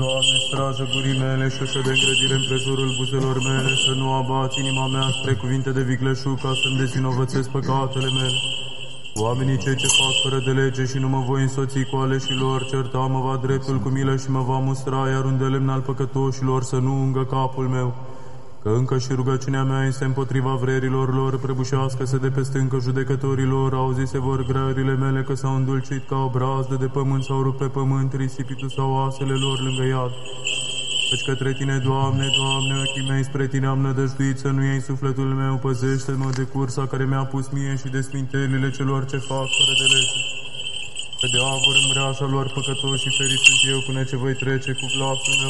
Doamne, strajă gurii mele și ușă de îngrădire împrejurul buzelor mele, să nu abați inima mea spre cuvinte de vicleșug, ca să-mi dezinovățesc păcatele mele. Oamenii cei ce fac fără de lege și nu mă voi însoți cu aleșilor, certa mă va dreptul cu milă și mă va mustra, iar un de lemn al păcătoșilor să nu ungă capul meu. Că încă și rugăciunea mea este împotriva vrerilor lor, prăbușească-se de pe stâncă judecătorilor, auzise vor greările mele că s-au îndulcit ca o brazdă de pământ, s-au rupt pe pământ, risipitul sau oasele lor lângă iad. Căci către Tine, Doamne, Doamne, ochii mei spre Tine am nădăjduit, să nu iei sufletul meu, păzește-mă de cursa care mi-a pus mie și de smintelile celor ce fac fără de lege. Că de avur în mreașa lor păcătoși și ferit sunt eu până ce voi trece cu glasul meu